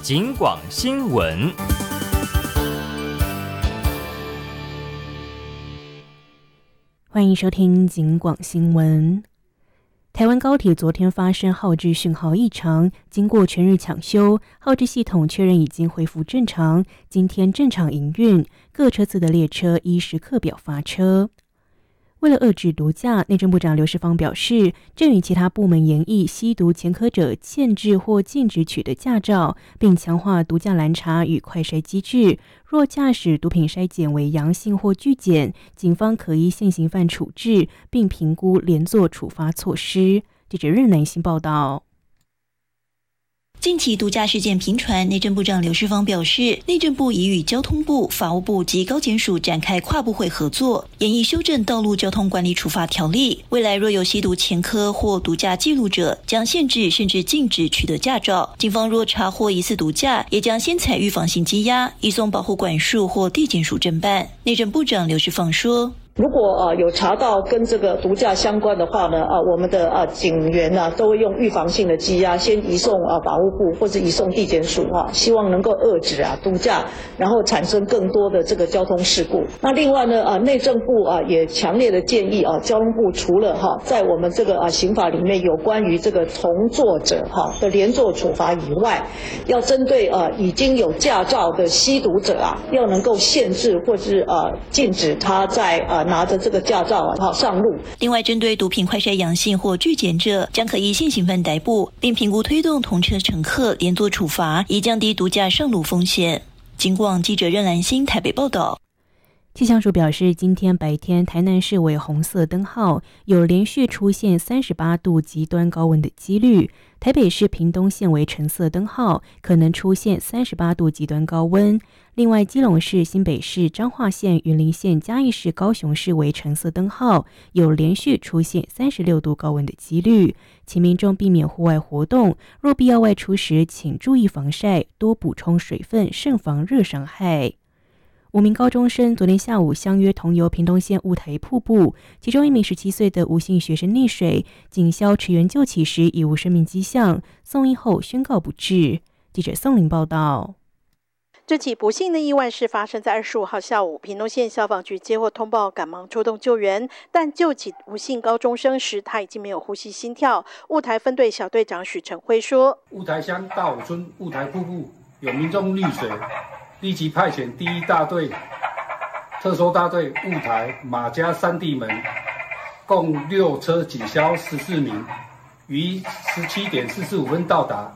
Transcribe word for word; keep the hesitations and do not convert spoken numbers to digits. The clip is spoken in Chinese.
警广新闻。 欢迎收听警广新闻。台湾高铁昨天发生号志讯号异常，经过全日抢修，号志系统确认已经恢复正常，今天正常营运，各车次的列车依时刻表发车。为了遏制毒驾，内政部长刘世芳表示，正与其他部门研议吸毒前科者限制或禁止取得驾照，并强化毒驾拦查与快筛机制。若驾驶毒品筛检为阳性或拒检，警方可依现行犯处置，并评估连坐处罚措施。记者任南新报道。 近期毒驾事件频传，内政部长刘世芳表示，内政部已与交通部、法务部及高检署展开跨部会合作，研议修正道路交通管理处罚条例。未来若有吸毒前科或毒驾记录者，将限制甚至禁止取得驾照。警方若查获疑似毒驾，也将先采预防性羁押，移送保护管束或地检署侦办。内政部长刘世芳说， 如果呃有查到跟这个毒驾相关的话呢，啊、呃、我们的啊、呃、警员呢、啊、都会用预防性的羁押，先移送啊、呃、法务部或者移送地检署啊，希望能够遏制啊毒驾，然后产生更多的这个交通事故。那另外呢啊、呃、内政部啊也强烈的建议啊交通部除了哈、啊、在我们这个啊刑法里面有关于这个从坐者哈、啊、的连坐处罚以外，要针对啊已经有驾照的吸毒者啊，要能够限制或是啊禁止他在啊拿着这个驾照啊上路。 另外，针对毒品快筛阳性或拒检者，将可依现行犯逮捕，并评估推动同车乘客连坐处罚，以降低毒驾上路风险。警广记者任兰心台北报道。 气象署表示，今天白天台南市为红色灯号，有连续出现三十八度极端高温的几率。台北市屏东县为橙色灯号，可能出现三十八度极端高温。另外，基隆市、新北市、彰化县、云林县、嘉义市、高雄市为橙色灯号，有连续出现三十六度高温的几率。请民众避免户外活动，若必要外出时，请注意防晒，多补充水分，慎防热伤害。五名高中生昨天下午相约同游屏东县雾台瀑布，其中一名十七岁的吴姓学生溺水，警消驰援救起时已无生命迹象，送医后宣告不治。记者宋玲报道。 这起不幸的意外是发生在二十五号下午，屏东县消防局接获通报，赶忙出动救援，但救起吴姓高中生时，他已经没有呼吸心跳。雾台分队小队长许成辉说， 雾台乡大武村雾台瀑布有民众溺水，立即派遣第一大队、特搜大队、雾台、马家三地门，共六车警消十四名，于十七点四十五分到达。